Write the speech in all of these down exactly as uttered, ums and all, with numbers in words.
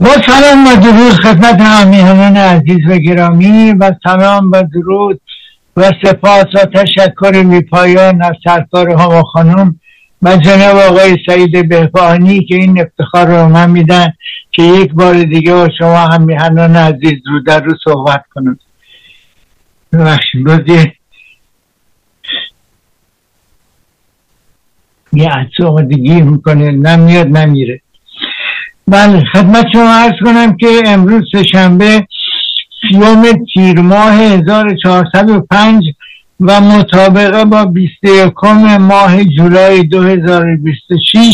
با سلام و درود خدمت همیهنان عزیز و گرامی و سلام و درود و سپاس و تشکر بی پایان از سرکار هما خانم و جناب آقای سعید بهبانی که این افتخار رو من میدن که یک بار دیگه با شما همیهنان عزیز رو در رو صحبت کنم. ببخشید بازی یه عطسه دیگه میکنه، نمیاد نمیره. بله خدمت شما عرض کنم که امروز سه‌شنبه سیوم تیر ماه هزار و چهارصد و پنج و مطابقه با بیست و یکم ماه جولای دو هزار و بیست و شش.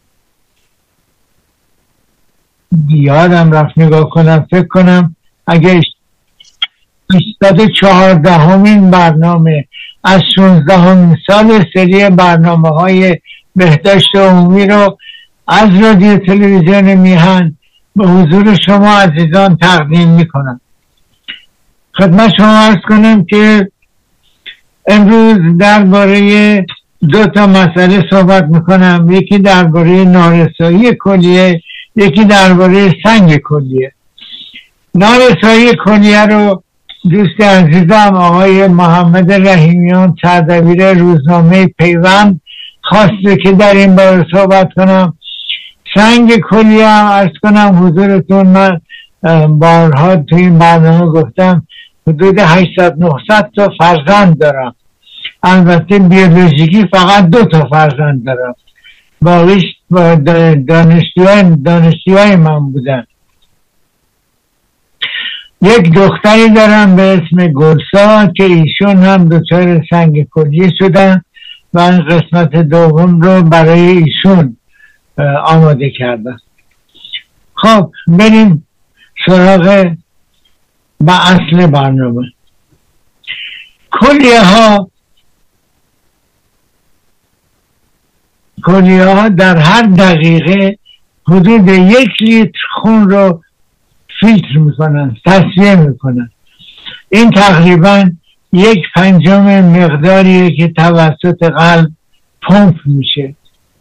یادم رفت نگاه کنم، فکر کنم اگه بیست و چهاردهمین برنامه از شانزدهمین سال سری برنامه های بهداشت عمومی رو از رادیو تلویزیون میهن به حضور شما عزیزان تقدیم میکنم. خدمت شما عرض کنم که امروز درباره دو تا مسئله صحبت میکنم، یکی درباره نارسایی کلیه، یکی درباره سنگ کلیه. نارسایی کلیه رو دوست عزیزم آقای محمد رحیمیان سردبیر روزنامه پیوند خواسته که در این باره صحبت کنم. سنگ کلیه هم عرض کنم حضورتون، من بارها توی این برنامه گفتم حدود هشتصد نهصد تا فرزند دارم، البته بیولوژیکی فقط دو تا فرزند دارم، باقیش دانشجوهای دانشجوهای من بودن. یک دختری دارم به اسم گلسا که ایشون هم دچار سنگ کلیه شدن و این قسمت دوم رو برای ایشون آماده کردن. خب بریم سراغ با اصل برنامه. کلیه ها کلیه ها در هر دقیقه حدود یک لیتر خون رو فیلتر میکنن، تصفیه میکنن. این تقریبا یک پنجم مقداریه که توسط قلب پمپ میشه.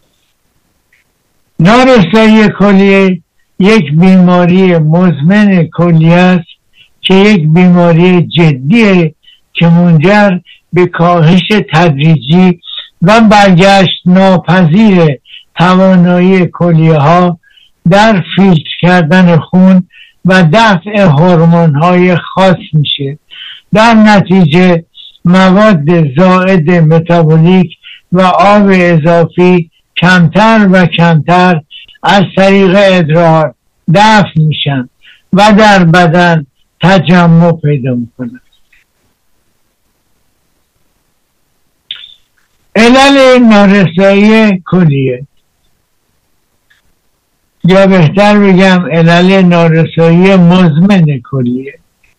نارسایی کلیه یک بیماری مزمن کلیه است که یک بیماری جدیه که منجر به کاهش تدریجی و برگشت ناپذیر توانایی کلیه ها در فیلتر کردن خون و دفع هورمون های خاص میشه. در نتیجه مواد زائد متابولیک و آب اضافی کمتر و کمتر از طریق ادرار دفع میشن و در بدن تجمع پیدا میکنن. علل نارسایی کلیه، یا بهتر بگم علل نارسایی مزمن کلیه.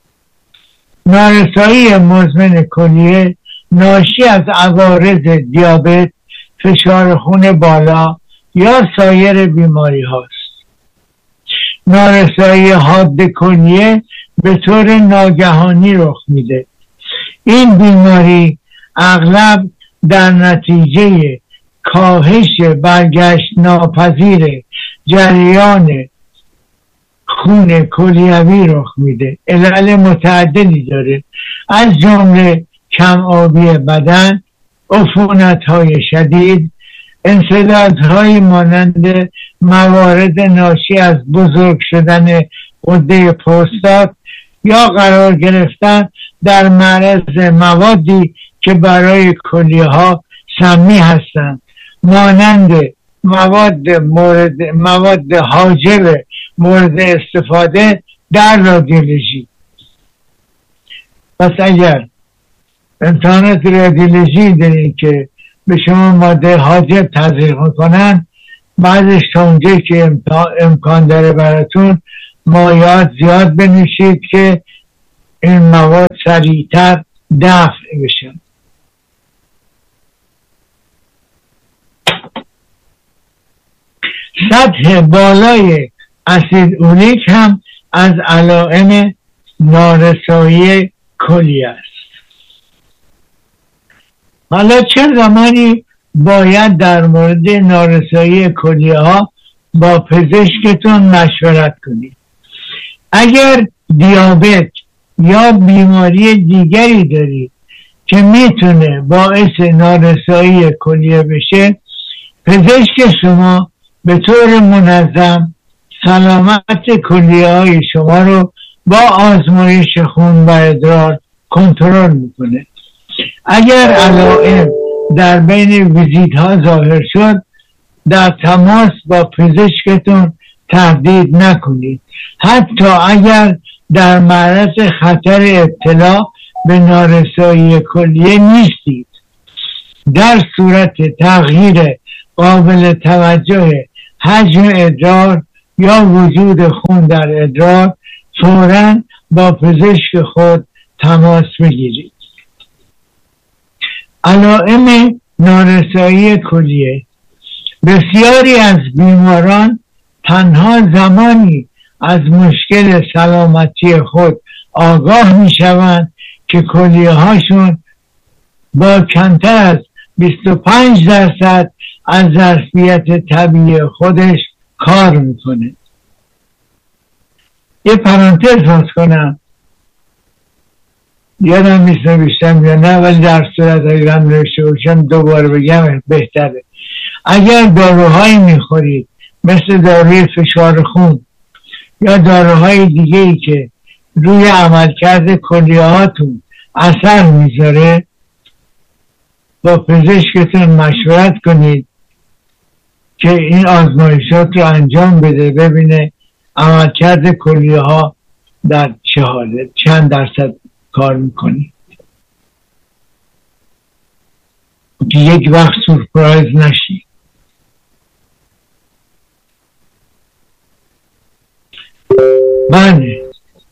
نارسایی مزمن کلیه ناشی از عوارض دیابت، فشار خون بالا یا سایر بیماری هاست. نارسایی حاد کلیه به طور ناگهانی رخ میده. این بیماری اغلب در نتیجه کاهش برگشت ناپذیر جریان خون کلیوی رخ میده. علل متعددی داره، از جمله کم آبی بدن، عفونت‌های شدید، انسدادهای مانند موارد ناشی از بزرگ شدن غده پروستات یا قرار گرفتن در معرض موادی که برای کلیه ها سمی هستند، مانند مواد مورد مواد حاجب مورد استفاده در رادیولوژی. پس اگر امتحانات رادیولوژی دارید که به شما ماده حاجب تزریق میکنن، بعدش تا اونجایی که امکان داره براتون مایعات زیاد بنوشید که این مواد سریعتر دفع بشن. سطح بالای اسید اولیک هم از علائم نارسایی کلیه است. حالا چه زمانی باید در مورد نارسایی کلیه ها با پزشکتون مشورت کنید. اگر دیابت یا بیماری دیگری دارید که میتونه باعث نارسایی کلیه بشه، پزشک شما به طور منظم سلامت کلیه های شما رو با آزمایش خون و ادرار کنترل میکنه. اگر علائم در بین ویزیت ها ظاهر شد، در تماس با پزشکتون تردید نکنید، حتی اگر در معرض خطر ابتلا به نارسایی کلیه نیستید. در صورت تغییر قابل توجه حجم ادرار یا وجود خون در ادرار، فوراً با پزشک خود تماس بگیرید. علائم نارسایی کلیه: بسیاری از بیماران تنها زمانی از مشکل سلامتی خود آگاه می شوند که کلیه هاشون با کمتر از بیست و پنج درصد از ظرفیت طبیعی خودش کار میکنه. یه پرانتز باز کنم، یادم نیست نوشتم یا نه، ولی در صورت اگر هم نوشته باشم دوباره بگم بهتره. اگر داروهایی میخورید مثل داروی فشار خون یا داروهای دیگه ای که روی عملکرد کلیه هاتون اثر میذاره، با پزشکتون مشورت کنید که این آزمایشات رو انجام بده، ببینه عملکرد کلیه ها در چه حاله، چند درصد کار میکنید که یک وقت سورپرایز نشید. بله،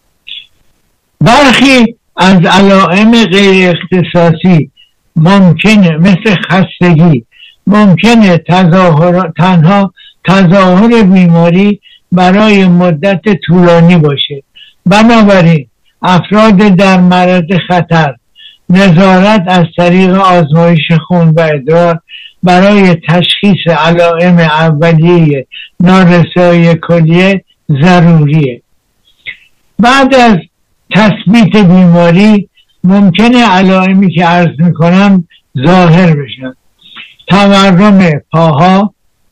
برخی از علائم غیر اختصاصی ممکنه مثل خستگی ممکنه تظاهر تنها تظاهر بیماری برای مدت طولانی باشه. بنابراین افراد در معرض خطر نظارت از طریق آزمایش خون و ادرار برای تشخیص علائم اولیه نارسایی کلیه ضروریه. بعد از تثبیت بیماری ممکنه علائمی که عرض میکنم ظاهر بشن: تورم پاها،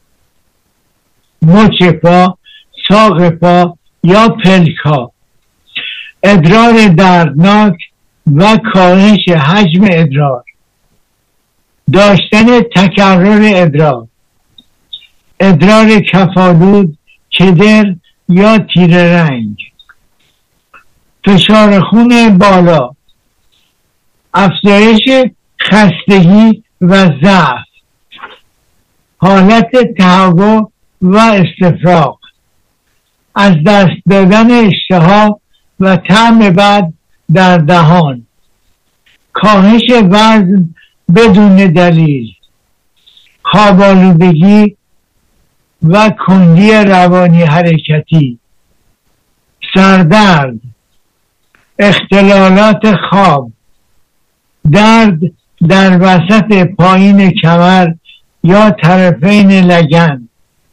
مچ پا، ساق پا یا پلک ها، ادرار دردناک و کاهش حجم ادرار، داشتن تکرر ادرار، ادرار کفالود، کدر یا تیره رنگ، فشار خون بالا، افزایش خستگی و ضعف، حالت تهوع و استفراغ، از دست دادن اشتها و طعم بد در دهان، کاهش وزن بدون دلیل، خواب‌آلودگی و کندی روانی حرکتی، سردرد، اختلالات خواب، درد در وسط پایین کمر یا طرفین لگن،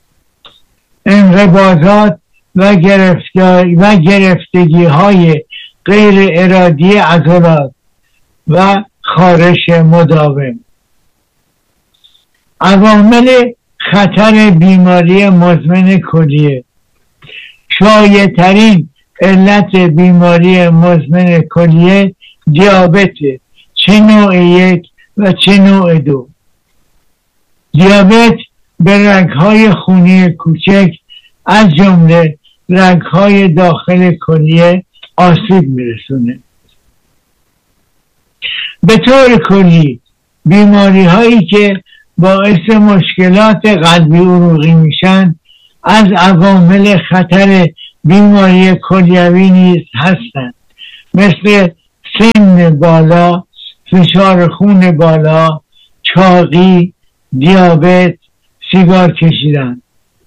انقباضات و و گرفتگی های غیر ارادی عضلات و خارش مداوم. عوامل خطر بیماری مزمن کلیه: شایع ترین علت بیماری مزمن کلیه دیابت چه نوع یک و چه نوع دو. دیابت به رگ‌های خونی کوچک از جمله رگ‌های داخل کلیه آسیب میرسونه. به طور کلی بیماری هایی که باعث مشکلات قلبی عروقی میشن از عوامل خطر بیماری کلیوی نیز هستند، مثل سن بالا، فشار خون بالا، چاقی، دیابت، سیگار کشیدن.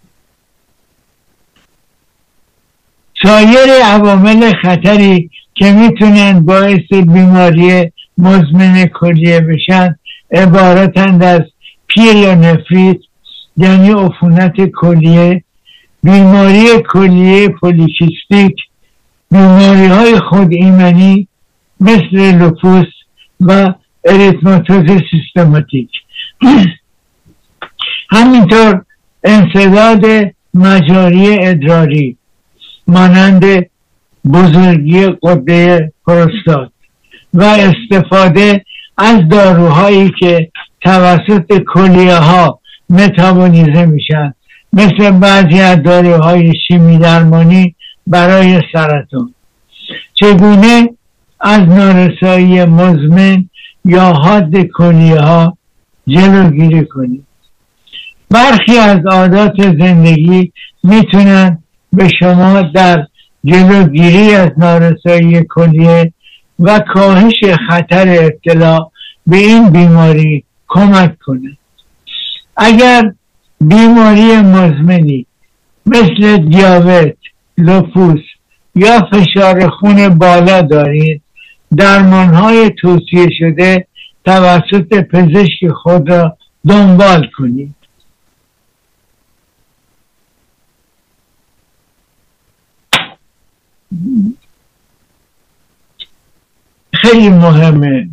سایر عوامل خطری که میتونن باعث بیماری مزمن کلیه بشن عبارتند از پیریونفریت یعنی عفونت کلیه بیماری کلیه پولیکیستیک، بیماری های خود ایمنی مثل لوپوس و اریتماتوز سیستماتیک، همینطور انسداد مجاری ادراری مانند بزرگی غده پروستات و استفاده از داروهایی که توسط کلیه ها متابولیزه میشن مثل بعضی از داروهای شیمی درمانی برای سرطان. چگونه از نارسایی مزمن یا حاد کلیه ها جلوگیری کنید؟ برخی از عادات زندگی میتونن به شما در جلوگیری از نارسایی کلیه و کاهش خطر ابتلا به این بیماری کمک کنند. اگر بیماری مزمنی مثل دیابت، لوپوس یا فشار خون بالا دارید، درمانهای توصیه شده توسط پزشک خود را دنبال کنید. خیلی مهمه.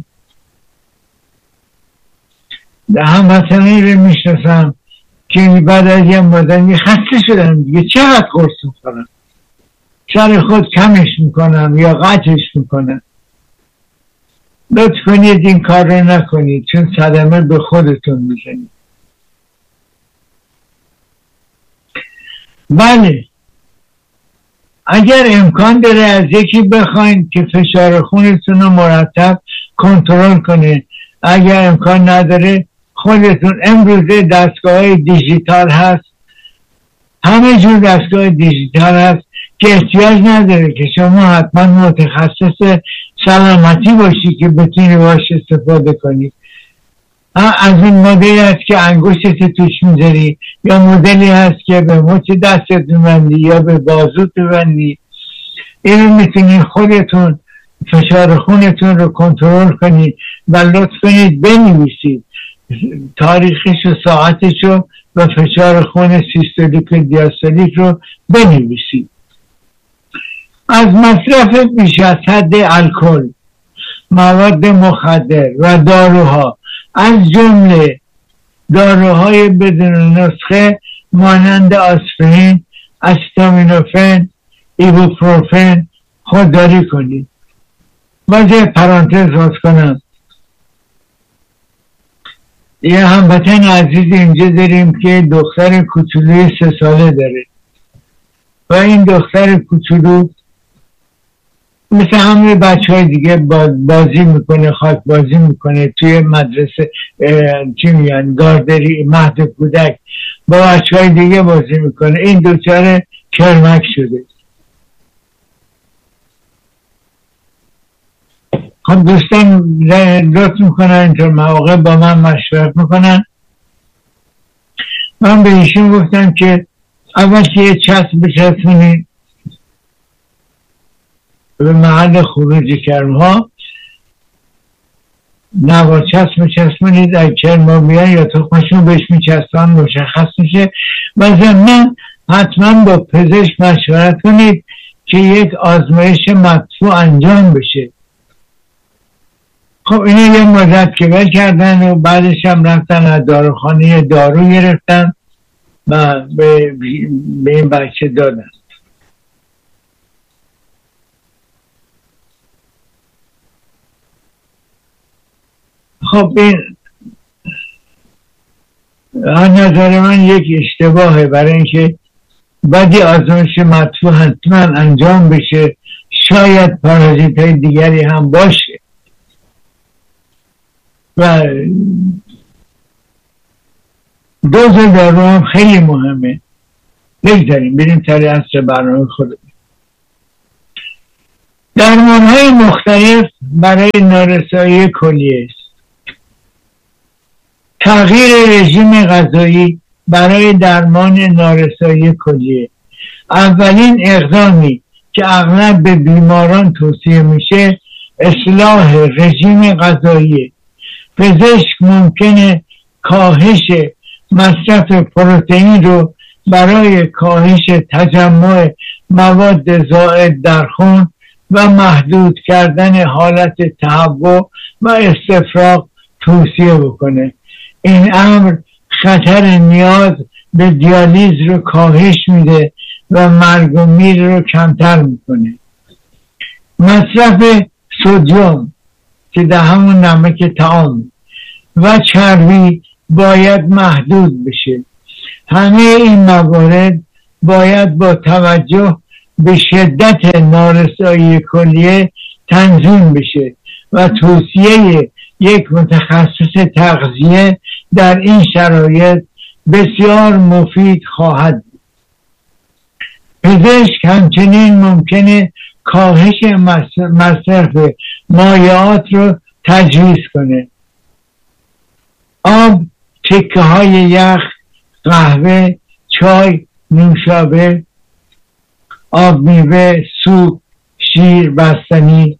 هموطنانی رو میشناسم که بعد از یه مدتی خسته شدن دیگه، چقدر قرص میخورن، سر خود کمش میکنن یا قطعش میکنن. لطف کنید این کار رو نکنید، چون صدمه به خودتون میزنید. بله، اگر امکان داره از یکی بخواید که فشار خونتون رو مرتب کنترل کنه، اگر امکان نداره خودتون، امروزه دستگاه های دیجیتال هست، همه جور دستگاه دیجیتال هست که احتیاج نداره که شما حتما متخصص سلامتی باشی که بتونی باش استفاده کنی. از این مدلی هست که انگشتت توش میذاری، یا مدلی هست که به مچ دستت میبندی یا به بازوت میبندی. اینو میتونی خودتون فشار خونتون رو کنترل کنید و لطف کنید بنویسید تاریخش و ساعتش رو و فشار خون سیستولیک و دیاستولیک رو بنویسید. از مصرف بیش از حد الکل، مواد مخدر و داروها، از جمله داروهای بدون نسخه مانند آسپرین، استامینوفن، ایبوپروفن خودداری کنید. باز یه پرانتز باز کنم، یه هموطن عزیز اینجا داریم که دختر کوچولوی سه ساله داره و این دختر کوچولو مثل همه بچه های دیگه بازی میکنه، خاک بازی میکنه توی مدرسه، چی میگن، گاردری، مهد کودک، با بچه های دیگه بازی میکنه. این دچار کرمک شده. خب دوستان لطف میکنن اینطور مواقع با من مشورت میکنن. من به ایشون گفتم که اول که یه چسب بچسبونید به محل خروج کرمها، نوا چسب میچسبونید، اگه کرمها بیان یا تخمشون بهش میچسبن مشخص میشه. و ضمن حتما با پزشک مشورت کنید که یک آزمایش مدفوع انجام بشه. خب اینو یه مدت که بل کردن و بعدش هم رفتن از داروخانه دارو گرفتن و به, به این بچه دادن. خب این از نظر من یک اشتباهه، برای اینکه بعدی آزمایش مدفوع حتما انجام بشه، شاید پارازیت های دیگری هم باشه. و دوز دارو هم خیلی مهمه. بگذاریم بریم سر اصل برنامه خودمون. درمان های مختلف برای نارسایی کلیه است. تغییر رژیم غذایی برای درمان نارسایی کلیه اولین اقدامی که اغلب به بیماران توصیه میشه اصلاح رژیم غذایی. پزشک ممکنه کاهش مصرف پروتئین رو برای کاهش تجمع مواد زائد در خون و محدود کردن حالت تهوع و استفراغ توصیه بکنه. این امر خطر نیاز به دیالیز رو کاهش میده و مرگ و میر رو کمتر میکنه. مصرف سدیم که در همون نمک طعام و چربی باید محدود بشه. همه این موارد باید با توجه به شدت نارسایی کلیه تنظیم بشه و توصیه یک متخصص تغذیه در این شرایط بسیار مفید خواهد بود. پزشک همچنین ممکنه کاهش مصرف مایعات رو تجویز کنه. آب، تکه های یخ، قهوه، چای، نوشابه، آب میوه، سوپ، شیر، بستنی،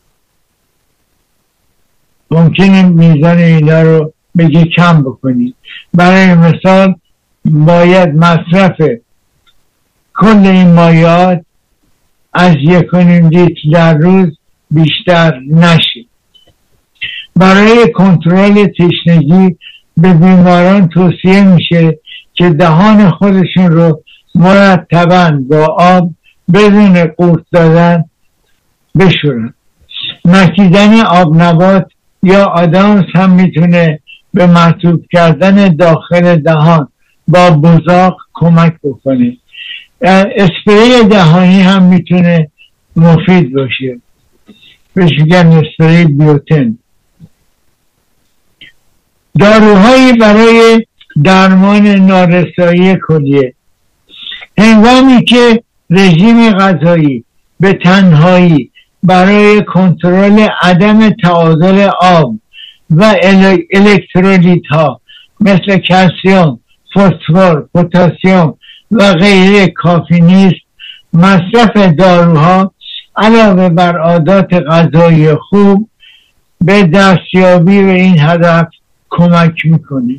ممکنه میزان اینا رو بگی کم بکنید. برای مثال باید مصرف کل این مایعات از یک و نیم لیتر در روز بیشتر نشه. برای کنترل تشنگی به بیماران توصیه میشه که دهان خودشون رو مرتباً با آب بدون قورت دادن بشورن. مکیدن آب نبات یا آدامس هم میتونه به مرطوب کردن داخل دهان با بزاق کمک بکنه. اسپری دهانی هم میتونه مفید باشه، بهش میگن اسپری بیوتن. داروهایی برای درمان نارسایی کلیه. هنگامی که رژیم غذایی به تنهایی برای کنترل عدم تعادل آب و الکترولیت ها مثل کلسیم، فسفر، پتاسیم و غیره کافی نیست، مصرف داروها علاوه بر عادات غذایی خوب به دستیابی به این هدف کمک میکنه.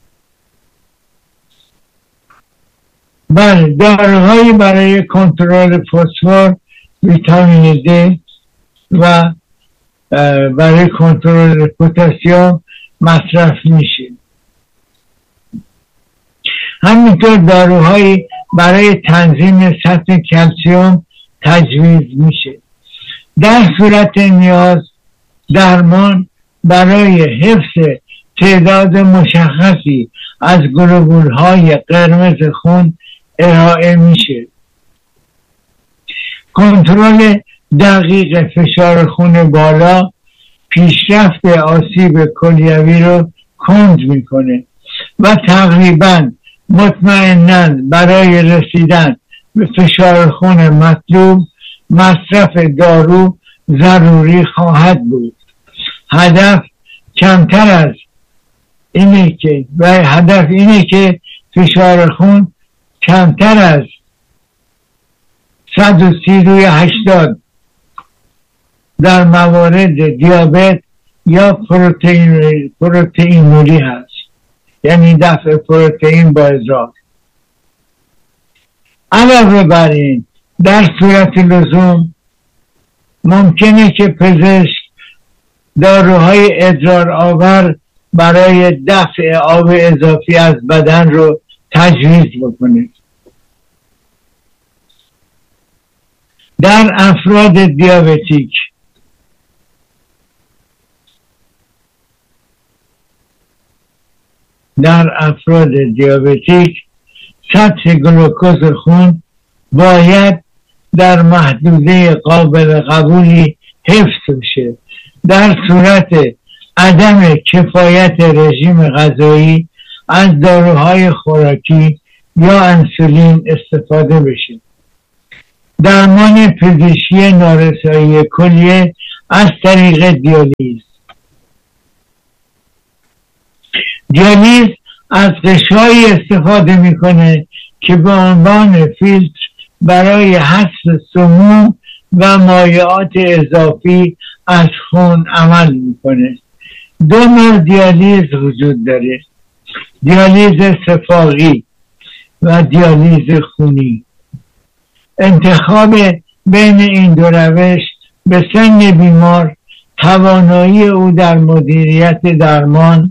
بله، داروهایی برای کنترل فسفر، ویتامین دی و برای کنترل پتاسیم مصرف میشه. همینطور داروهایی برای تنظیم سطح کلسیم تجویز میشه. در صورت نیاز درمان برای حفظ تعداد مشخصی از گلوبول‌های قرمز خون ارائه میشه. کنترل دقیق فشار خون بالا پیشرفت آسیب کلیوی رو کند میکنه و تقریبا مطمئناً برای رسیدن به فشار خون مطلوب مصرف دارو ضروری خواهد بود. هدف کمتر از اینه که و هدف اینه که فشار خون کمتر از صد و سی روی هشتاد در موارد دیابت یا پروتئین پروتئینوری هست، یعنی دفع پروتئین با ادرار. علاوه بر این در صورت لزوم ممکنه که پزشک داروهای ادرار آور برای دفع آب اضافی از بدن رو تجویز بکنه. در افراد دیابتیک در افراد دیابتیک سطح گلوکوز خون باید در محدوده قابل قبولی حفظ بشه. در صورت عدم کفایت رژیم غذایی از داروهای خوراکی یا انسولین استفاده بشه. درمان پزشکی نارسایی کلیه از طریق دیالیز. دیالیز از قشایی استفاده میکنه که به عنوان فیلتر برای حذف سموم و مایعات اضافی از خون عمل میکنه. دو نوع دیالیز وجود داره: دیالیز صفاقی و دیالیز خونی. انتخاب بین این دو روش به سن بیمار، توانایی او در مدیریت درمان،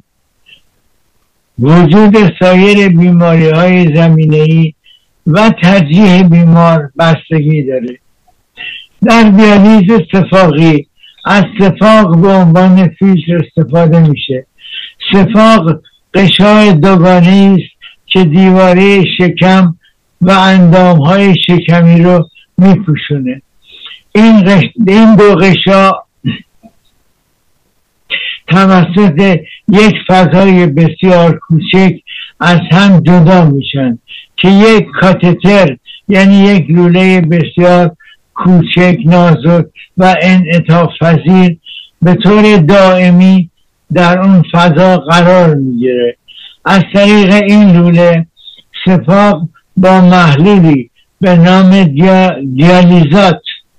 وجود سایر بیماری های زمینه‌ای و ترجیح بیمار بستگی داره. در دیالیز سفاقی از سفاق به عنوان فیلتر استفاده میشه. سفاق غشای دوگانه‌ای است که دیواره شکم و اندامهای شکمی رو میپوشونه. این, این دو غشا توسط یک فضای بسیار کوچک از هم جدا میشن که یک کاتتر یعنی یک لوله بسیار کوچک، نازک و انعطاف پذیر به طور دائمی در اون فضا قرار میگیره. از طریق این لوله سفاق با محلولی به نام دیا... دیالیزات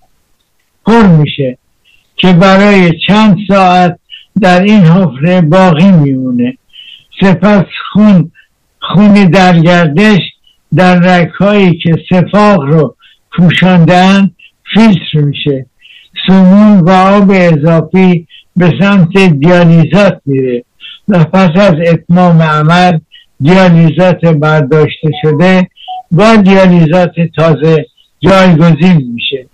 پر میشه که برای چند ساعت در این حفره باقی میمونه. سپس خون خون در گردش در رگ‌هایی که سفاق رو پوشاندن فیلتر میشه. سموم و آب اضافی به سمت دیالیزات میره و پس از اتمام عمل دیالیزات برداشته شده با دیالیزات تازه جایگزین میشه.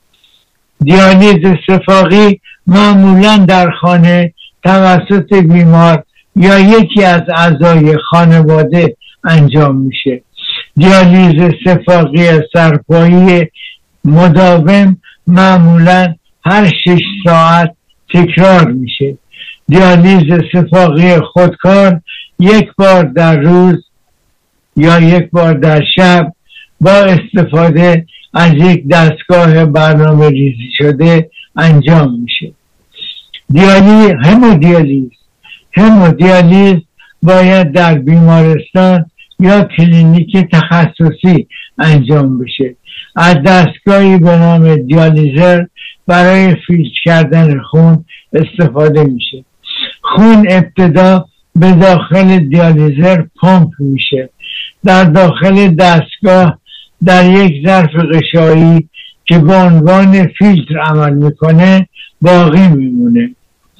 دیالیز سفاقی معمولا در خانه توسط بیمار یا یکی از اعضای خانواده انجام میشه. دیالیز سفاقی سرپایی مداوم معمولا هر شش ساعت تکرار میشه. دیالیز سفاقی خودکار یک بار در روز یا یک بار در شب با استفاده از یک دستگاه برنامه ریزی شده انجام میشه. دیالیز همودیالیز همودیالیز باید در بیمارستان یا کلینیک تخصصی انجام بشه. از دستگاهی به نام دیالیزر برای فیلتر کردن خون استفاده میشه. خون ابتدا به داخل دیالیزر پمپ میشه. در داخل دستگاه در یک ظرف غشایی که به عنوان فیلتر عمل میکنه باقی میمونه.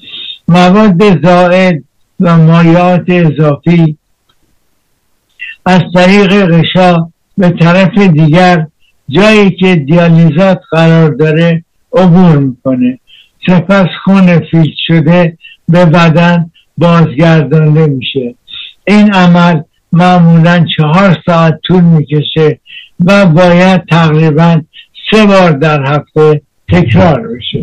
مواد زائد و مایعات اضافی از طریق غشا به طرف دیگر جایی که دیالیزات قرار داره عبور میکنه. سپس خون فیلتر شده به بدن بازگردانده میشه. این عمل معمولا چهار ساعت طول میکشه و باید تقریبا سه بار در هفته تکرار بشه.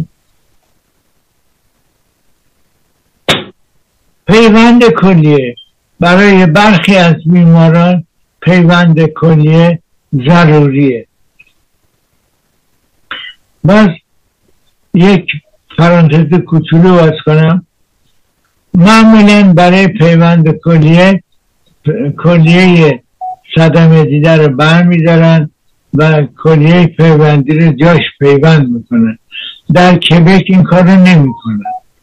پیوند کلیه برای برخی از بیماران پیوند کلیه ضروریه. بس یک پرانتز کوچولو باز کنم. معمولا برای پیوند کلیه کلیه صدمه دیده رو برمیدارن و کلیه پیوندی رو جاش پیوند میکنن. در کبک این کار رو نمی کنن.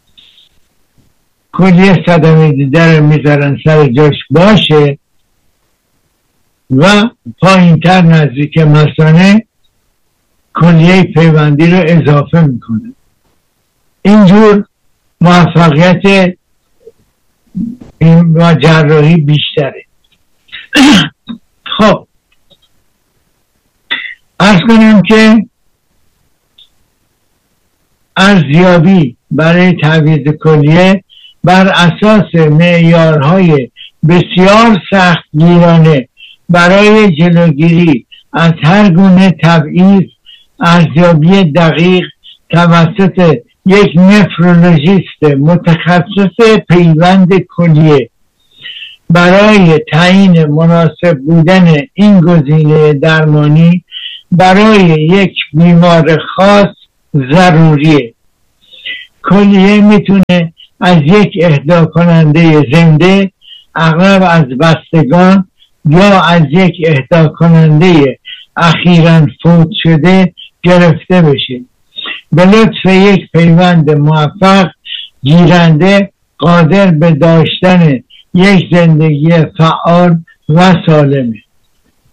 کلیه صدمه دیده رو میذارن سر جاش باشه و پایین تر نزدیک مثانه کلیه پیوندی رو اضافه میکنه. اینجور موفقیت و جراحی بیشتره. خب عرض کنم که ارزیابی برای تعویض کلیه بر اساس معیارهای بسیار سختگیرانه برای جلوگیری از هر گونه تبعیض، ارزیابی دقیق توسط یک نفرولوژیست متخصص پیوند کلیه برای تعیین مناسب بودن این گزینه درمانی برای یک بیمار خاص ضروریه. کلیه میتونه از یک اهدا کننده زنده، اغلب از بستگان یا از یک اهدا کننده اخیراً فوت شده گرفته بشه. به لطف یک پیوند موفق، گیرنده قادر به داشتن یک زندگی فعال و سالمه.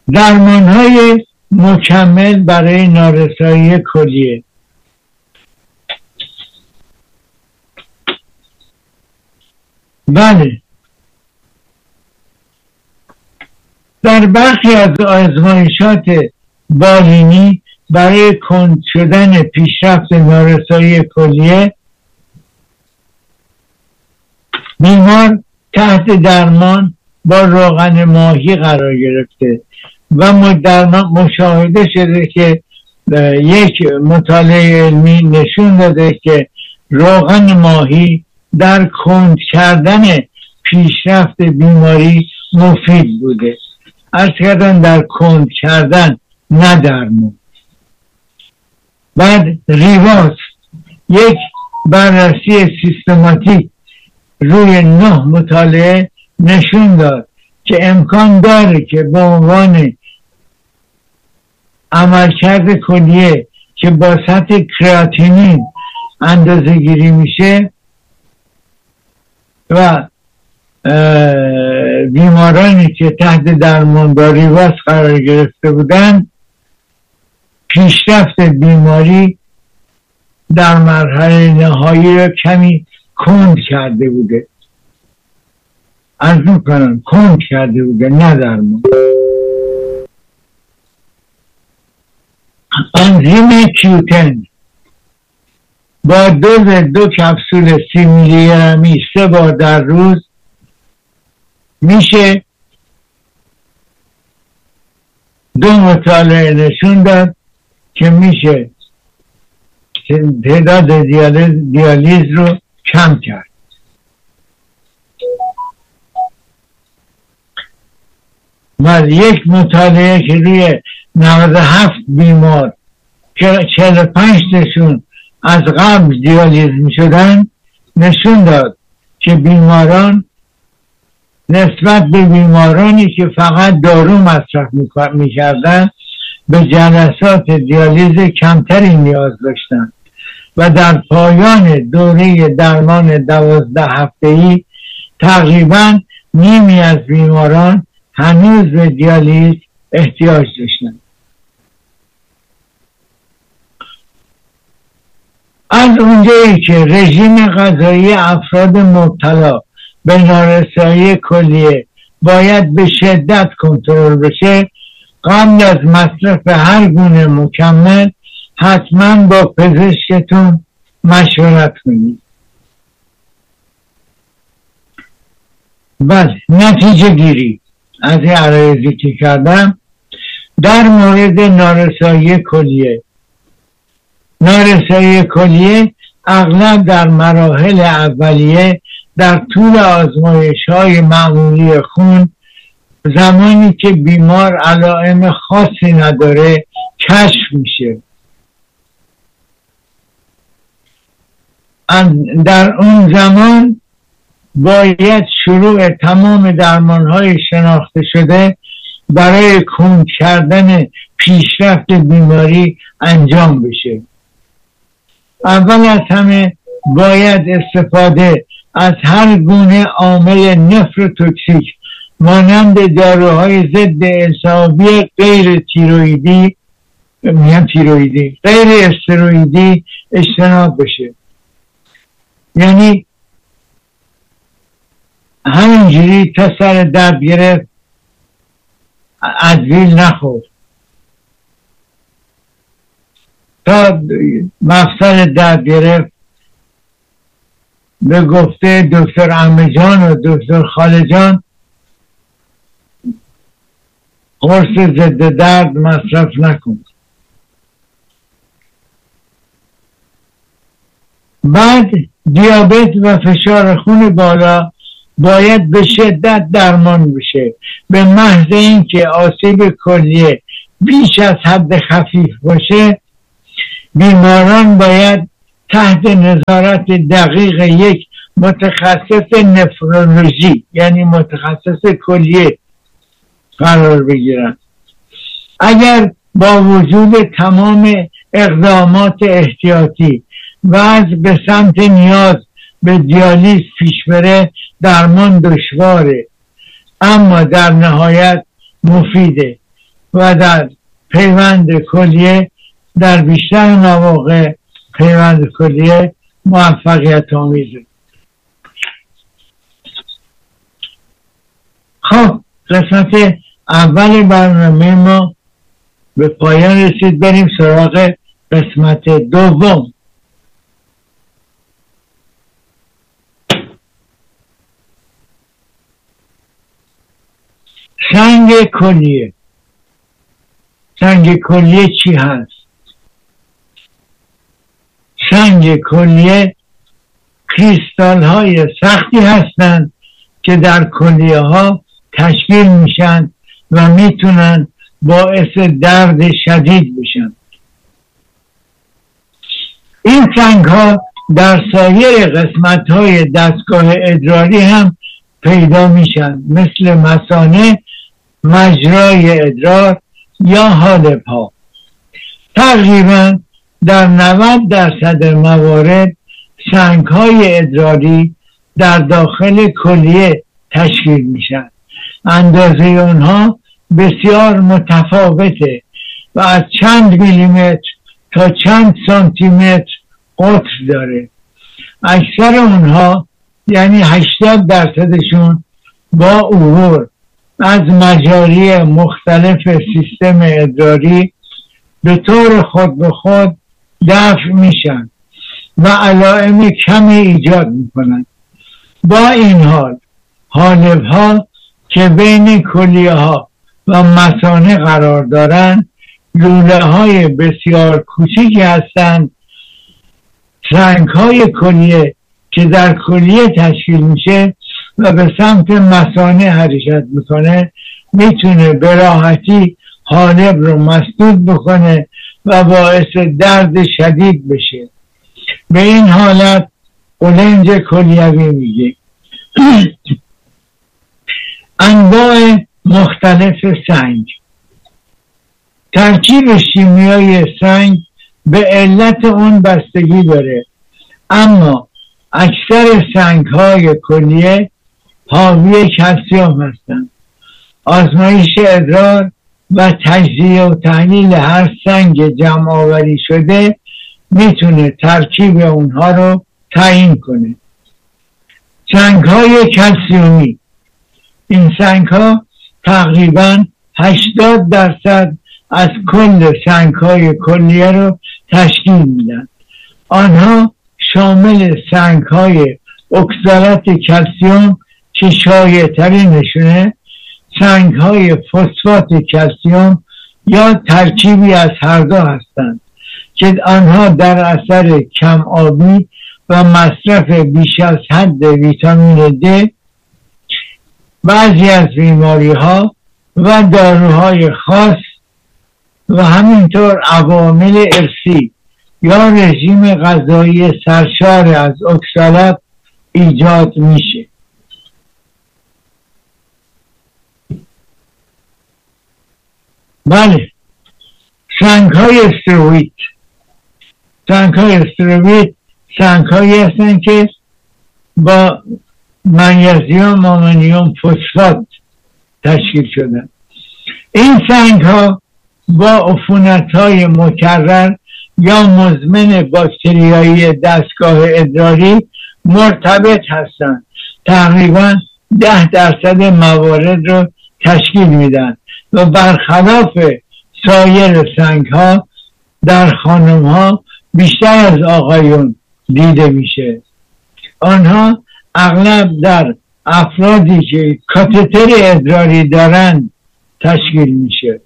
درمان های مکمل برای نارسایی کلیه. بله، در برخی از آزمایشات بالینی برای کند شدن پیشرفت نارسایی کلیه بیمار تحت درمان با روغن ماهی قرار گرفته و در مشاهده شده که یک مطالعه علمی نشون داده که روغن ماهی در کند کردن پیشرفت بیماری مفید بوده. عرض کردن در کند کردن، نه درمان. بعد ریواز یک بررسی سیستماتیک روی نه مطالعه نشون داد که امکان داره که به عنوان عملکرد کلیه که با سطح کراتینین اندازه گیری میشه و بیمارانی که تحت درمان با ریواز قرار گرفته بودن پیشرفت بیماری در مرحله نهایی را کمی کند کرده بوده. عرض میکنم کند کرده بوده، نه درمان. انزیم کیوتن با دوز دو کپسول سی میلی گرمی سه بار در روز میشه دو مطالعه نشون داد که میشه تعداد دیالیز, دیالیز رو کم کرد. و یک مطالعه که روی نود و هفت بیمار که چهل و پنج تاشون از قبل دیالیز می شدن نشون داد که بیماران نسبت به بیمارانی که فقط دارو مصرف می کردن به جلسات دیالیز کمتری نیاز داشتند و در پایان دوره درمان دوازده هفته‌ای تقریبا نیمی از بیماران هنوز به دیالیز احتیاج داشتند. از اونجایی که رژیم غذایی افراد مبتلا به نارسایی کلیه باید به شدت کنترل بشه، قبل از مصرف هر گونه مکمل حتما با پزشکتون مشورت کنید. بله، نتیجه گیری از این عرایزی که کردم در مورد نارسایی کلیه. نارسایی کلیه اغلب در مراحل اولیه در طول آزمایش های معمولی خون، زمانی که بیمار علائم خاصی نداره، کشف میشه. در اون زمان باید شروع تمام درمان های شناخته شده برای کند کردن پیشرفت بیماری انجام بشه. اول از همه باید استفاده از هر گونه عامل نفروتوکسیک مانند داروهای ضد التهابی غیر تیروئیدی میگم تیروئیدی غیر استروئیدی اجتناب بشه. یعنی همینجوری تا سر درد گرفت ادویل نخور، تا مفصل درد گرفت به گفته دکتر عمه جان و دکتر خاله جان قرص ضد درد مصرف نکن. بعد دیابت و فشار خون بالا باید به شدت درمان بشه. به محض اینکه آسیب کلیه بیش از حد خفیف باشه، بیماران باید تحت نظارت دقیق یک متخصص نفرولوژی یعنی متخصص کلیه قرار بگیرن. اگر با وجود تمام اقدامات احتیاطی وضع به سمت نیاز به دیالیز پیش بره، درمان دشواره اما در نهایت مفیده. و در پیوند کلیه در بیشتر مواقع پیوند کلیه موفقیت آمیزه. خب قسمت اول برنامه ما به پایان رسید. بریم سراغ قسمت دوم. سنگ کلیه. سنگ کلیه چی هست؟ سنگ کلیه کریستال های سختی هستند که در کلیه ها تشکیل میشن و میتونن باعث درد شدید بشن. این سنگ ها در سایر قسمت های دستگاه ادراری هم پیدا میشن، مثل مثانه، مجرای ادرار یا حالب ها. تقریبا در نود درصد موارد سنگ های ادراری در داخل کلیه تشکیل میشن. اندازه اونها بسیار متفاوته و از چند میلیمتر تا چند سانتی متر قطر داره. اکثر اونها یعنی هشتاد درصدشون با عبور از مجاری مختلف سیستم ادراری به طور خود به خود دفع میشن و علائم کمی ایجاد میکنن. با این حال حالب ها که بین کلیه ها و مثانه قرار دارند لوله های بسیار کوچکی هستند. سنگ های کلیه که در کلیه تشکیل میشه و به سمت مثانه حرکت میکنه میتونه به راحتی حالب رو مسدود بکنه و باعث درد شدید بشه. به این حالت قولنج کلیوی میگه. انواع مختلف سنگ. ترکیب شیمیایی سنگ به علت اون بستگی داره، اما اکثر سنگ های کلیه حاوی کلسیم هستند. آزمایش ادرار و تجزیه و تحلیل هر سنگ جمع آوری شده میتونه ترکیب اونها رو تعیین کنه. سنگ های کلسیومی. این سنگ ها تقریبا هشتاد درصد از کل سنگ های کلیه رو تشکیل میدن. آنها شامل سنگ های اکسالات کلسیوم که شایع ترینشونه، سنگ های فسفات کلسیوم یا ترکیبی از هر دو هستند که آنها در اثر کم آبی و مصرف بیش از حد ویتامین د بعضی از بیماری ها و داروهای خاص و همینطور عوامل ارثی یا رژیم غذایی سرشار از اکسالات ایجاد میشه. بله، سنگ های استروئید. سنگ های استروئید سنگ هایی هستن که با منیزیم و آمونیوم فسفات تشکیل شدن. این سنگ ها با عفونت های مکرر یا مزمن باکتریایی دستگاه ادراری مرتبط هستند. تقریبا ده درصد موارد رو تشکیل میدن و برخلاف سایر سنگ ها در خانم ها بیشتر از آقایون دیده میشه. آنها اغلب در افرادی که کاتتر ادراری دارند تشکیل میشه.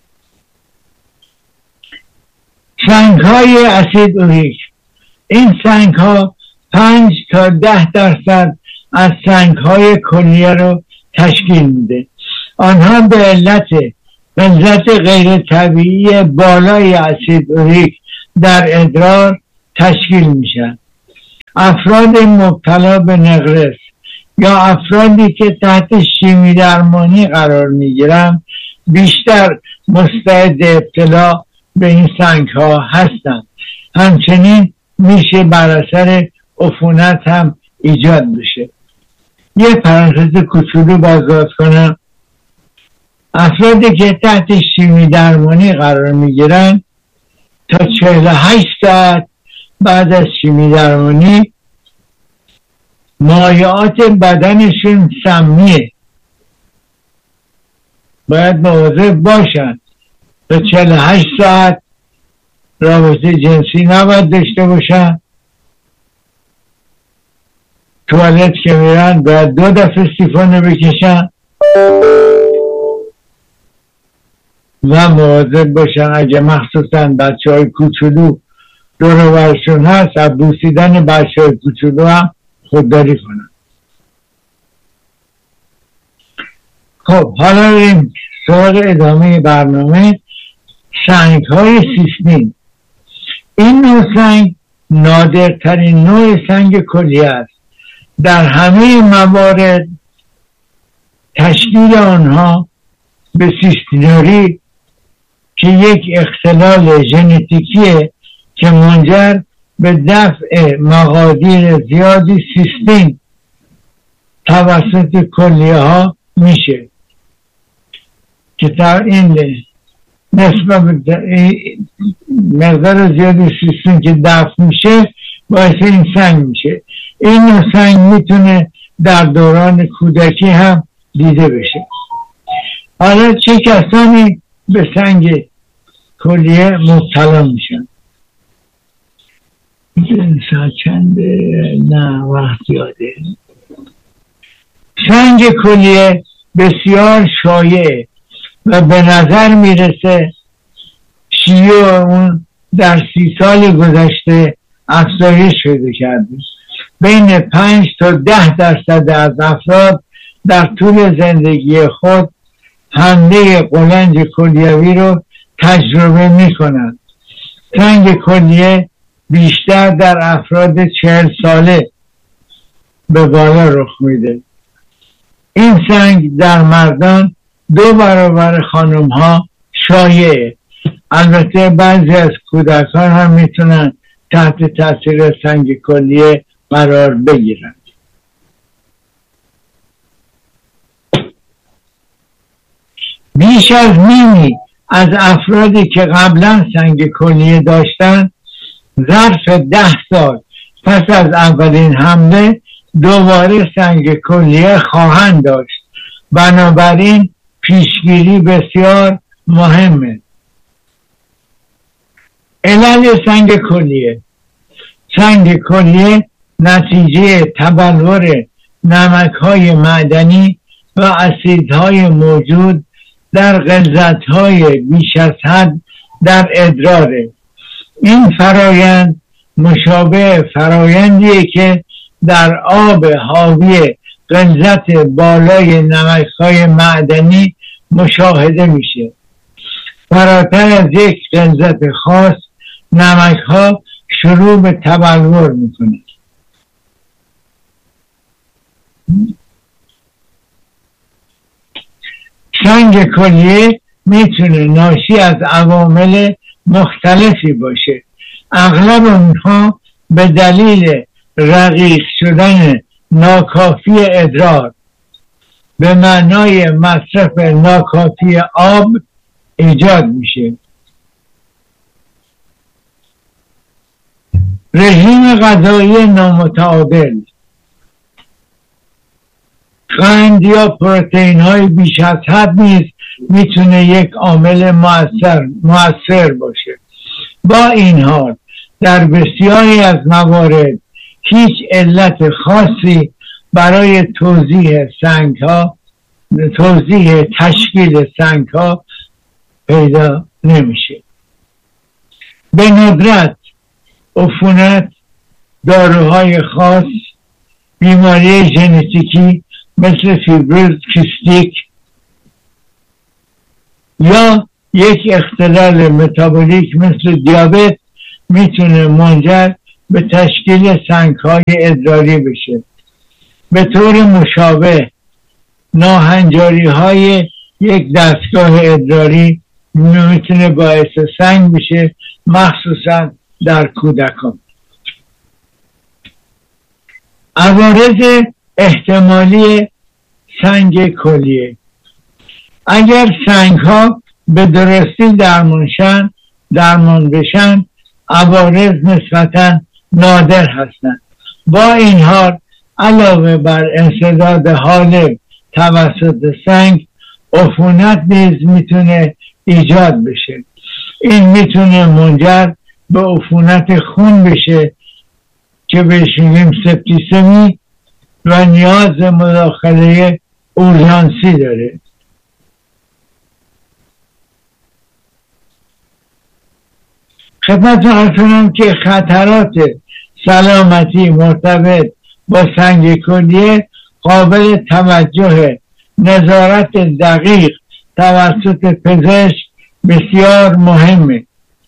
سنگ های اسید اوریک. این سنگ ها پنج تا ده درصد از سنگ های کلیه رو تشکیل میده. آنها به علت غلظت غیر طبیعی بالای اسید اوریک در ادرار تشکیل میشن. افراد مبتلا به نقرس یا افرادی که تحت شیمی درمانی قرار میگیرن بیشتر مستعد ابتلا به این سنگ ها هستند. همچنین میشه بر اثر عفونت هم ایجاد بشه. یه پرانتز کوچولو باز کنم. افرادی که تحت شیمی درمانی قرار میگیرن تا چهل و هشت ساعت بعد از شیمی درمانی مایعات بدنشون سمیه، باید مواظب باشن تا چهل و هشت ساعت رابطه جنسی نباید داشته باشن. توالت که میرن باید دو دفعه سیفون رو بکشن و مواظب باشن اگه مخصوصا بچه های کوچولو دور برشون هست از بوسیدن بچه های کوچولو هم خودداری کنن. خب حالا بریم سراغ ادامه برنامه. سنگ های سیستین. این نوع سنگ نادرترین نوع سنگ کلیه است. در همه موارد تشکیل آنها به سیستینوری که یک اختلال ژنتیکیه که منجر به دفع مقادیر زیادی سیستین توسط کلیه ها میشه که در این نسبت مقدار زیادی سیستین که دفع میشه باعث این سنگ میشه. این نوع سنگ میتونه در دوران کودکی هم دیده بشه. حالا چه کسانی به سنگ کلیه مبتلا میشن؟ ساعت چنده؟ نه وقت یاده. سنگ کلیه بسیار شایع و به نظر میرسه شیوع اون در سی سال گذشته افزایش پیدا کرده. بین پنج تا ده درصد از افراد در طول زندگی خود حمله قولنج کلیوی رو تجربه می کنند. سنگ کلیه بیشتر در افراد چهل ساله به بالا رخ میده. این سنگ در مردان دو برابر خانم ها شایعه. البته بعضی از کودکان هم میتونن تحت تاثیر سنگ کلیه قرار بگیرند. بیش از نیمی از افرادی که قبلا سنگ کلیه داشتن ظرف ده سال پس از اولین حمله دوباره سنگ کلیه خواهند داشت. بنابراین پیشگیری بسیار مهمه. علل سنگ کلیه. سنگ کلیه نتیجه تبلور نمک‌های معدنی و اسیدهای موجود در غلظت‌های بیش از حد در ادراره. این فرایند مشابه فرایندیه که در آب حاوی غلظت بالای نمک‌های معدنی مشاهده میشه. فراتر از یک غلظت خاص نمک‌ها شروع به تبلور میکنه. سنگ کلیه میتونه ناشی از عوامل مختلفی باشه. اغلب اونها به دلیل رقیق شدن ناکافی ادرار به معنای مصرف ناکافی آب ایجاد میشه. رژیم غذایی نامتعادل، قند یا پروتئین های بیش از حد نیز میتونه یک عامل مؤثر مؤثر باشه. با این حال در بسیاری از موارد هیچ علت خاصی برای توزیع سنگ ها توزیع تشکیل سنگ ها پیدا نمیشه. به ندرت عفونت، داروهای خاص، بیماری ژنتیکی مثل فیبروز کیستیک یا یک اختلال متابولیک مثل دیابت میتونه منجر به تشکیل سنگ‌های ادراری بشه. به طور مشابه ناهنجاری‌های یک دستگاه ادراری میتونه باعث سنگ بشه، مخصوصا در کودکان. عوارض احتمالی سنگ کلیه. اگر سنگ ها به درستی درمانشن درمان بشن عوارض نسبتا نادر هستند. با این حال علاوه بر انسداد حالب توسط سنگ، عفونت نیز میتونه ایجاد بشه. این میتونه منجر به عفونت خون بشه که بهش میگیم سپتیسمی و نیاز مداخله اورژانسی داره. خدمتتون عرض کنم که خطرات سلامتی مرتبط با سنگ کلیه قابل توجه نظارت دقیق توسط پزشک بسیار مهمه.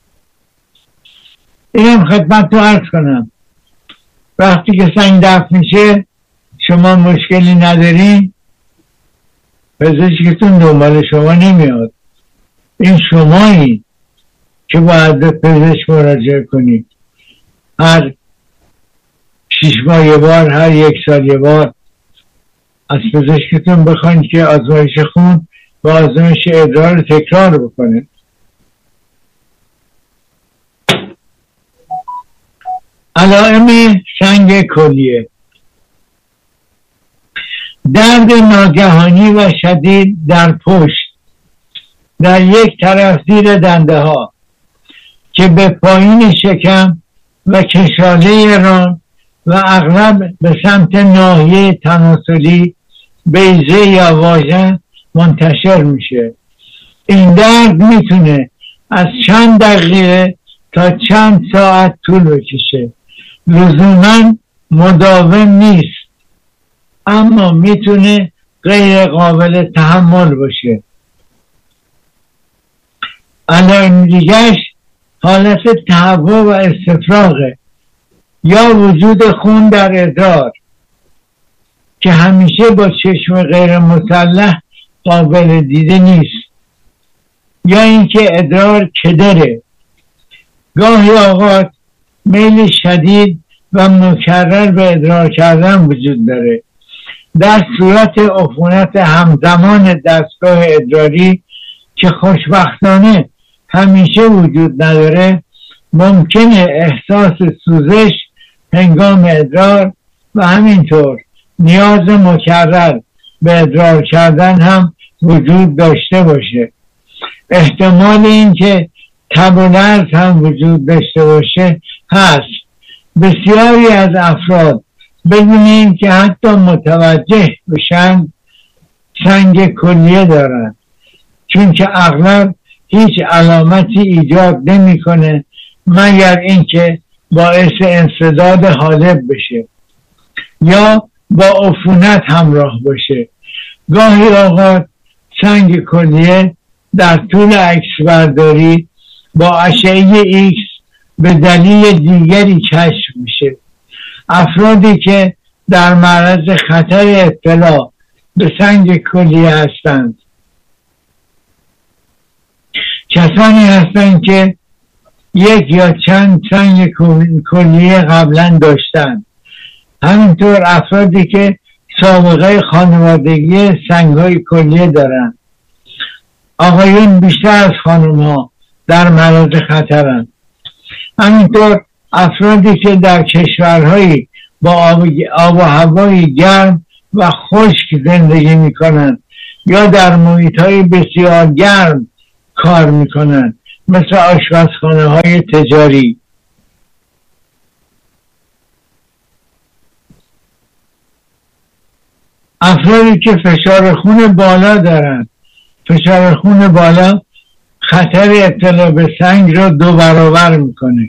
اینم خدمتتون عرض کنم وقتی که سنگ دفن میشه شما مشکلی ندارین، پزشکتون دنبال شما نمیاد. این شمایی که باید به پزشک مراجعه کنید. هر شیش ماه یه بار، هر یک سال یه بار از پزشکتون بخواید که آزمایش خون و آزمایش ادرار تکرار بکنه. علائم سنگ کلیه: درد ناگهانی و شدید در پشت در یک طرف زیر دنده ها که به پایین شکم و کشاله ران و اغلب به سمت ناحیه تناسلی، بیضه یا واژن منتشر میشه. این درد میتونه از چند دقیقه تا چند ساعت طول بکشه. لزوما مداوم نیست، اما میتونه غیر قابل تحمل باشه. علائم دیگرش حالت تهوع و استفراغه یا وجود خون در ادرار که همیشه با چشم غیر مسلح قابل دیده نیست، یا اینکه ادرار کدره. گاهی اوقات میل شدید و مکرر به ادرار کردن وجود داره. در صورت عفونت همزمان دستگاه ادراری که خوشبختانه همیشه وجود نداره، ممکنه احساس سوزش هنگام ادرار و همینطور نیاز مکرر به ادرار کردن هم وجود داشته باشه. احتمال اینکه تب و لرز هم وجود داشته باشه هست. بسیاری از افراد بدون این که حتی متوجه بشن سنگ کلیه دارن، چون که اغلب هیچ علامتی ایجاد نمیکنه مگر اینکه باعث انسداد حالب بشه یا با عفونت همراه باشه. گاهی اوقات سنگ کلیه در طول عکس برداری با اشعه ایکس به دلیل دیگری کشف میشه. افرادی که در معرض خطر ابتلا به سنگ کلیه هستند کسانی هستند که یک یا چند سنگ کلیه قبلا داشتند. همینطور افرادی که سابقه خانوادگی سنگ‌های کلیه دارند. آقایون بیشتر از خانم‌ها در معرض خطرند. همینطور افرادی که در کشورهایی با آب و هوای گرم و خشک زندگی میکنند یا در محیط‌های بسیار گرم کار میکنند، مثل آشپزخانه های تجاری. افرادی که فشار خون بالا دارند. فشار خون بالا خطر ابتلا به سنگ را دو برابر میکنه.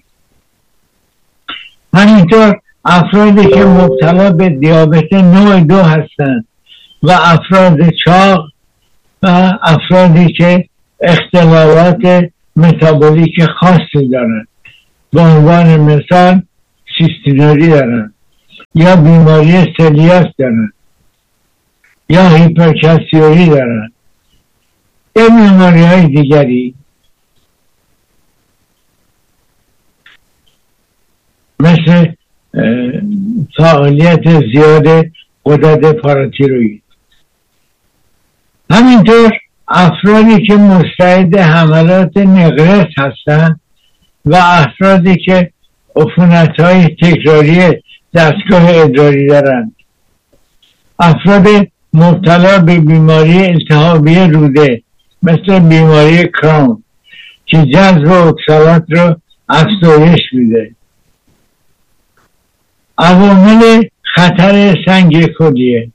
همینطور افرادی که مبتلا به دیابت نوع دو هستند و افراد چاق و افرادی که اختلالات متابولیک خاصی دارند، به عنوان مثال سیستینوری دارند یا بیماری سلیاس دارند یا هیپرکلسیوری دارند یا بیماری های دیگری مثل فعالیت زیاد غدد پاراتیروئید. همینطور افرادی که مستعد حملات نقرس هستند و افرادی که عفونت‌های تکراری دستگاه ادراری دارند. افراد مبتلا به بیماری التهابی روده مثل بیماری کرون که جذب اکسالات رو افزایش میده. عوامل خطر سنگ کلیه.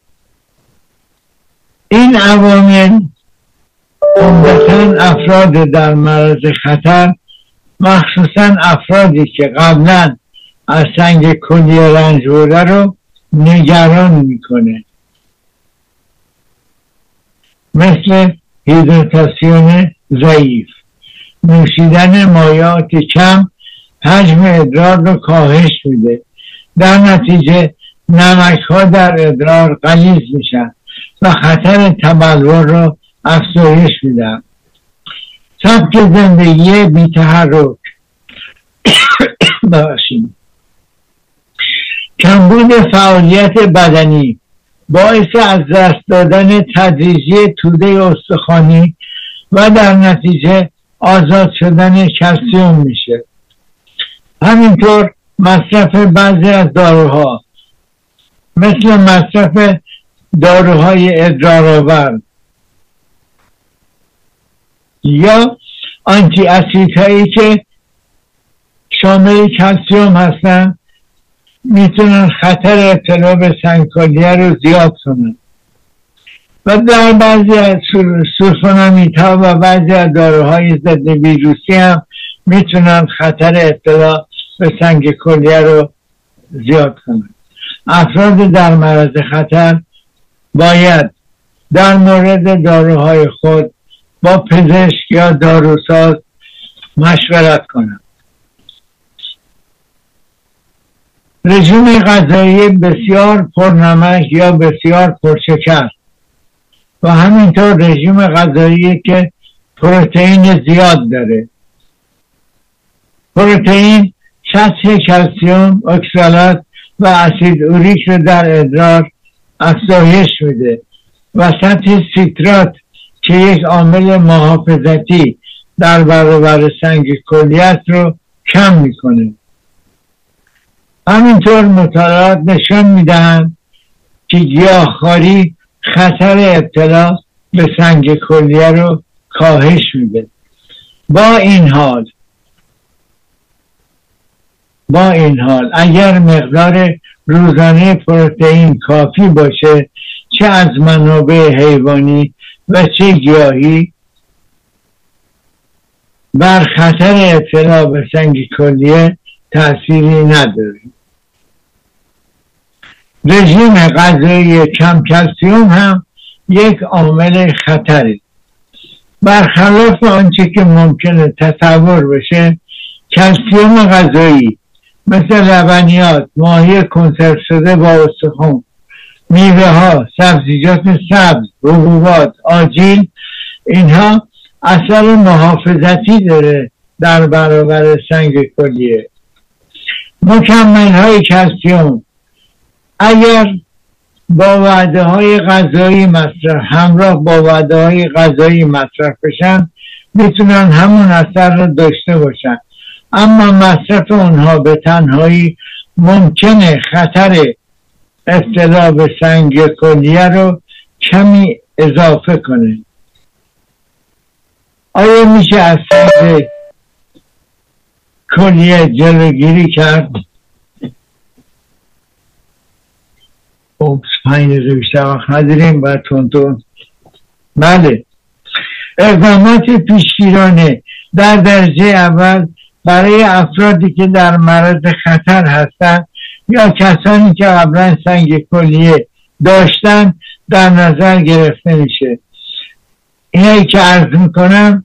این عوامل عمدتاً افراد در معرض خطر، مخصوصاً افرادی که قبلا از سنگ کلیه رنج برده رو نگران میکنه، مثل هیدراتاسیون ضعیف، نوشیدن مایعات کم حجم ادرار رو کاهش میده، در نتیجه نمک ها در ادرار غلیظ میشن و خطر تبلور رو افزایش میدن. سبک زندگی بی تحرک ببخشید کمبود فعالیت بدنی باعث از دست دادن تدریجی توده استخوانی و در نتیجه آزاد شدن کلسیم میشه. همینطور مصرف بعضی از داروها مثل مصرف داروهای ادرارآور یا آنتی اسید هایی که شامل کلسیم هستن میتونن خطر ابتلا به سنگ کلیه رو زیاد کنن و در بعضی از سولفونامیدها و بعضی از داروهای ضد ویروسی هم میتونن خطر ابتلا به سنگ کلیه رو زیاد کنن. افراد در معرض خطر باید در مورد داروهای خود با پزشک یا داروساز مشورت کنند. رژیم غذایی بسیار پرنمک یا بسیار پرشکر و همینطور رژیم غذایی که پروتئین زیاد داره. پروتئین سطح کلسیم، اکسالات و اسید اوریک رو در ادرار افزایش میده و سطح سیترات که یک عامل محافظتی در برابر سنگ کلیه رو کم میکنه. همینطور مطالعات نشان میدهند که گیاهخواری خطر ابتلا به سنگ کلیه رو کاهش میده. با این حال با این حال اگر مقدار روزانه پروتئین کافی باشه، چه از منابع حیوانی و چه گیاهی، بر خطر ابتلا به سنگ کلیه تأثیری نداره. رژیم غذایی کم کلسیم هم یک عامل خطره. برخلاف آنچه که ممکنه تصور بشه، کلسیم غذایی مثل لبنیات، ماهی کنسرو شده با استخوان، میوه ها، سبزیجات سبز، حبوبات، آجیل، اینها اثر محافظتی داره در برابر سنگ کلیه. مکمل های کلسیم اگر با وعده های غذایی مصرف همراه با وعده های غذایی مصرف بشن میتونن همون اثر رو داشته باشن، اما مصرف اونها به تنهایی ممکنه خطر ابتلا به سنگ کلیه رو کمی اضافه کنه. آیا میشه از سنگ کلیه جلوگیری کرد؟ اوپس پنج دقیقه بیشتر وقت نداریم، باید تون تون. بله، اقدامات پیشگیرانه در درجه اول برای افرادی که در معرض خطر هستند یا کسانی که قبلا سنگ کلیه داشتن در نظر گرفته میشه. اینایی که عرض میکنم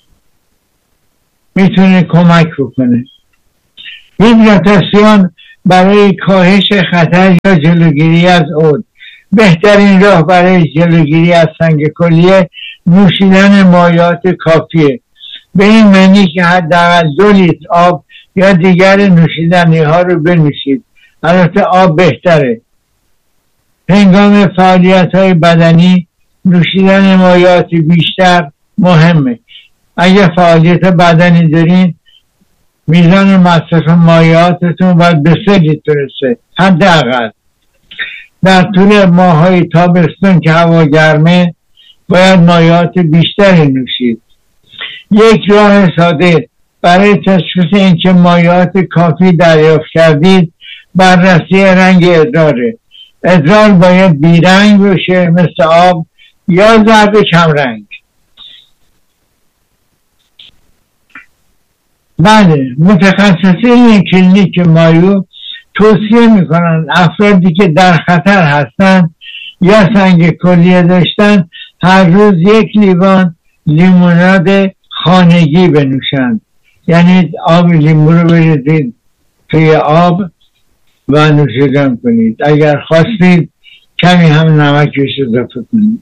میتونه کمک بکنه. هیدراتاسیون برای کاهش خطر یا جلوگیری از اون. بهترین راه برای جلوگیری از سنگ کلیه نوشیدن مایعات کافیه، به این معنی که حداقل دو لیتر آب یا دیگر نوشیدنی ها رو بنوشید. البته آب بهتره. هنگام فعالیت های بدنی نوشیدن مایعات بیشتر مهمه. اگه فعالیت بدنی دارین میزان مصرف مایعاتتون باید به سه لیتر برسه حداقل. در طول ماهای تابستون که هوا گرمه باید مایعات بیشتری نوشید. یک راه ساده برای تشخیص اینکه مایعات کافی دریافت کردید بررسی رنگ ادراره. ادرار باید بیرنگ باشه مثل آب یا زرد کم رنگ. بله، متخصصین کلینیک مایو توصیه میکنن افرادی که در خطر هستن یا سنگ کلیه داشتن هر روز یک لیوان لیموناد خانگی بنوشند. یعنی آب لیمو رو بریزید توی آب و نوشیدن کنید. اگر خواستید کمی هم نمکش اضافه کنید.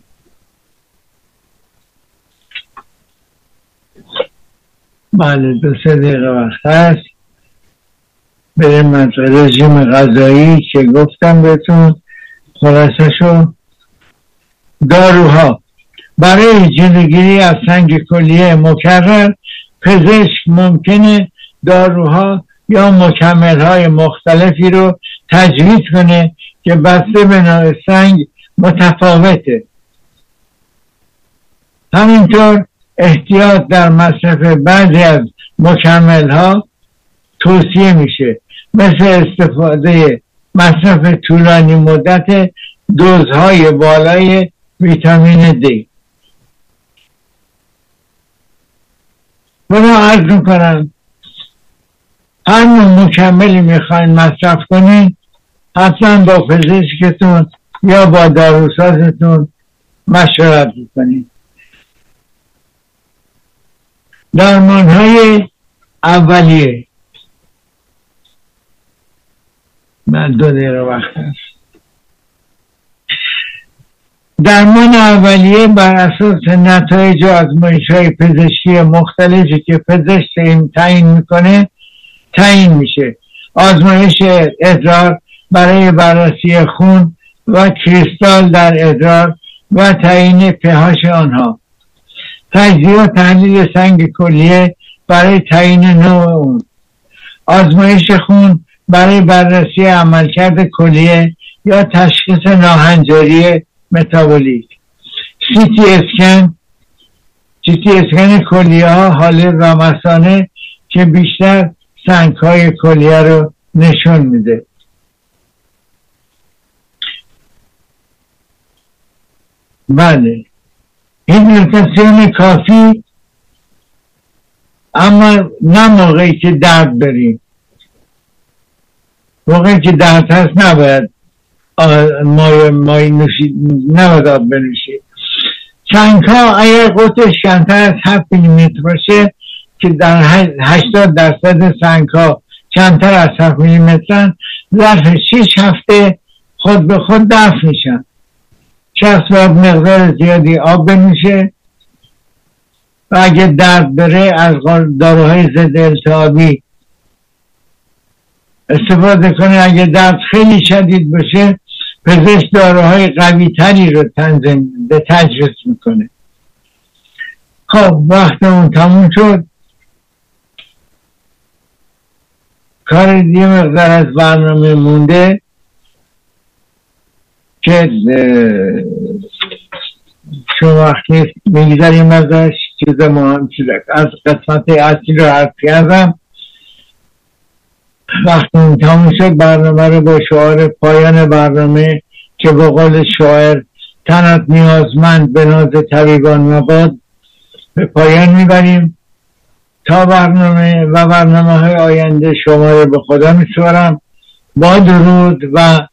بله، دو سه دقیقه وقت هست بریم از رژیم غذایی که گفتم بهتون خلاصه شو. داروها برای جلوگیری از سنگ کلیه مکرر پزشک ممکنه داروها یا مکمل‌های مختلفی رو تجویز کنه که بسته به نوع سنگ متفاوته. همینطور احتیاط در مصرف بعضی از مکمل‌ها توصیه میشه، مثل استفاده مصرف طولانی مدت دوزهای بالای ویتامین دی. منو عرض میکنم هر نوع مکملی میخواین مصرف کنین حتما با پزشکتون یا با داروسازتون مشورت کنین. درمانهای اولیه، من دو دقیقه وقت هست. درمان اولیه بر اساس نتایج آزمایش‌های پزشکی مختلفی که پزشک تعیین میکنه تعیین میشه. آزمایش ادرار برای بررسی خون و کریستال در ادرار و تعیین پهاش آنها. تجزیه و تحلیل سنگ کلیه برای تعیین نوع اون. آزمایش خون برای بررسی عملکرد کلیه یا تشخیص ناهنجاری متابولیک. سی تی اسکن سی تی اسکن کلیه ها حاله و مثانه که بیشتر سنگ های کلیه رو نشون میده. بله، هیدروتاسیون کافی، اما نه موقعی که درد داریم. موقعی که درد هست نباید مای مای نوشید، نباید آب بنوشید. سنگ ها اگر قطرش کمتر از هفت میلیمتر باشه که در هشتاد درصد سنگ ها کمتر از هفت میلیمترن، ظرف شش هفته خود به خود دفع میشن. شخص باید مقدار زیادی آب بنوشه و اگه درد بره از داروهای ضد التهابی استفاده کنه. اگه درد خیلی شدید باشه پزشک داروهای قوی تری رو تنظیم به تجویز میکنه. خب وقتمون تموم شد. کار دیگه مقدار از برنامه مونده که چون وقتی میگذاریم ازش چیز مهم شده. از قسمت اصلی رو حرف کردم. وقتی تموم شد برنامه رو با شعار پایان برنامه که به قول شاعر تنت نیازمند به ناز طبیبان مباد به پایان میبریم. تا برنامه و برنامه های آینده شما رو به خدا میسپارم. با درود و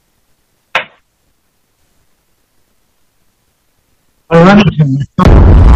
بدرود.